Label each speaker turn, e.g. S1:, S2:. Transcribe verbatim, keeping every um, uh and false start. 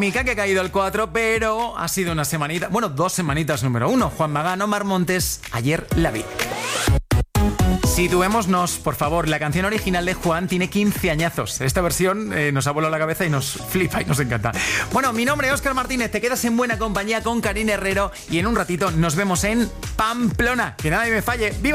S1: Mica, que ha caído el cuatro, pero ha sido una semanita, bueno, dos semanitas número uno. Juan Magán, Omar Montes, ayer la vi. Situémonos, por favor. La canción original de Juan tiene quince añazos. Esta versión eh, nos ha volado la cabeza y nos flipa y nos encanta. Bueno, mi nombre es Óscar Martínez. Te quedas en buena compañía con Karina Herrero y en un ratito nos vemos en Pamplona. Que nadie me falle. ¡Viva!